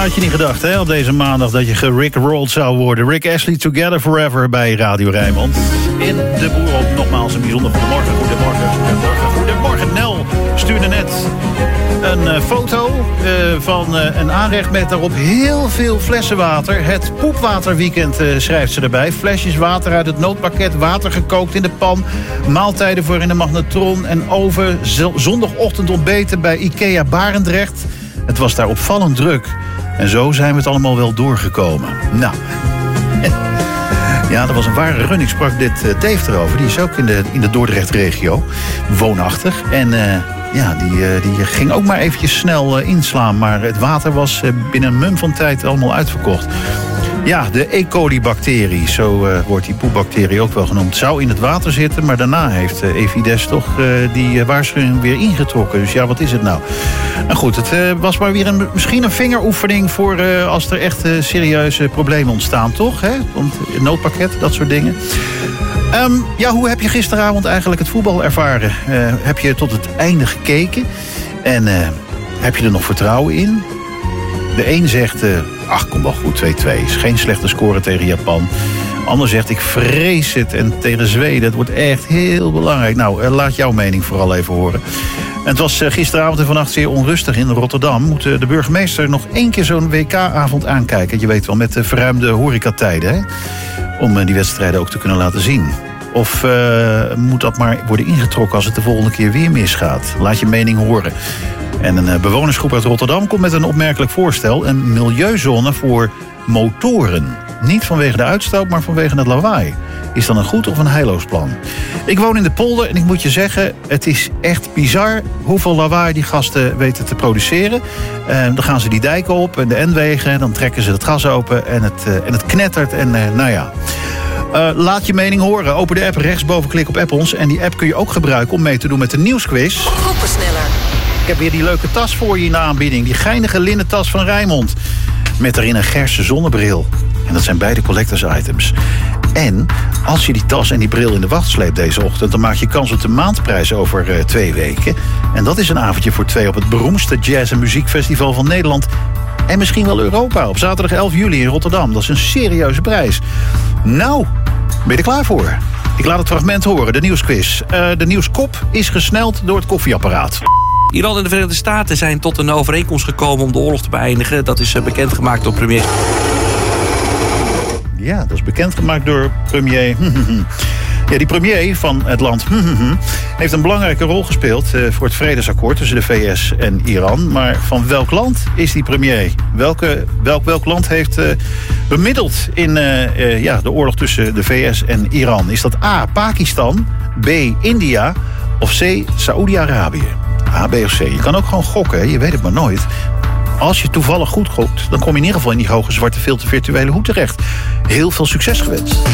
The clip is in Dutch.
had je niet gedacht, hè, op deze maandag dat je gerickrolled zou worden. Rick Astley, Together Forever bij Radio Rijnmond. In de Boerenhoop nogmaals een bijzonder goedemorgen. Goedemorgen. Nel stuurde net een foto van een aanrecht met daarop heel veel flessen water. Het poepwaterweekend schrijft ze erbij. Flesjes water uit het noodpakket, water gekookt in de pan. Maaltijden voor in de magnetron en oven. Zondagochtend ontbeten bij IKEA Barendrecht. Het was daar opvallend druk. En zo zijn we het allemaal wel doorgekomen. Nou, ja, dat was een ware run. Ik sprak dit Dave erover. Die is ook in de Dordrecht-regio woonachtig. En ja, die ging ook maar eventjes snel inslaan. Maar het water was binnen een mum van tijd allemaal uitverkocht. Ja, de E. coli-bacterie, zo wordt die poepbacterie ook wel genoemd, zou in het water zitten. Maar daarna heeft Evides toch die waarschuwing weer ingetrokken. Dus ja, wat is het nou? Nou goed, het was maar weer misschien een vingeroefening voor als er echt serieuze problemen ontstaan, toch? Hè? Want het noodpakket, dat soort dingen. Ja, hoe heb je gisteravond eigenlijk het voetbal ervaren? Heb je tot het einde gekeken? En heb je er nog vertrouwen in? De een zegt, ach, kom wel goed, 2-2. Is geen slechte score tegen Japan. Ander zegt, ik vrees het. En tegen Zweden, het wordt echt heel belangrijk. Nou, laat jouw mening vooral even horen. En het was gisteravond en vannacht zeer onrustig in Rotterdam. Moet de burgemeester nog 1 keer zo'n WK-avond aankijken. Je weet wel, met de verruimde horecatijden. Hè? Om die wedstrijden ook te kunnen laten zien. Of moet dat maar worden ingetrokken als het de volgende keer weer misgaat? Laat je mening horen. En een bewonersgroep uit Rotterdam komt met een opmerkelijk voorstel. Een milieuzone voor motoren. Niet vanwege de uitstoot, maar vanwege het lawaai. Is dat een goed of een heilloos plan? Ik woon in de polder en ik moet je zeggen, het is echt bizar hoeveel lawaai die gasten weten te produceren. Dan gaan ze die dijken op en de N-wegen, dan trekken ze het gas open en het knettert. En nou ja... laat je mening horen. Open de app rechtsboven, klik op App ons. En die app kun je ook gebruiken om mee te doen met de nieuwsquiz. Groepensneller. Ik heb weer die leuke tas voor je in de aanbieding. Die geinige linnen tas van Rijnmond. Met daarin een Gerse zonnebril. En dat zijn beide collectors items. En als je die tas en die bril in de wacht sleept deze ochtend... dan maak je kans op de maandprijs over 2 weken. En dat is een avondje voor 2 op het beroemdste jazz- en muziekfestival van Nederland... en misschien wel Europa, op zaterdag 11 juli in Rotterdam. Dat is een serieuze prijs. Nou, ben je er klaar voor? Ik laat het fragment horen, de nieuwsquiz. De nieuwskop is gesneld door het koffieapparaat. Iran en de Verenigde Staten zijn tot een overeenkomst gekomen om de oorlog te beëindigen. Dat is bekendgemaakt door premier... Ja, dat is bekendgemaakt door premier... Ja, die premier van het land heeft een belangrijke rol gespeeld voor het vredesakkoord tussen de VS en Iran. Maar van welk land is die premier? Welk land heeft bemiddeld in de oorlog tussen de VS en Iran? Is dat A, Pakistan, B, India of C, Saoedi-Arabië? A, B of C. Je kan ook gewoon gokken, hè? Je weet het maar nooit. Als je toevallig goed gokt, dan kom je in ieder geval in die hoge zwarte filter virtuele hoed terecht. Heel veel succes gewenst.